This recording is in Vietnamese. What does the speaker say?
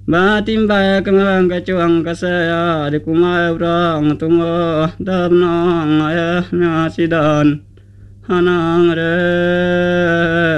ba timba kang kacuang kasaya di kumai urang tungo damnong ayah nyasidan hanang re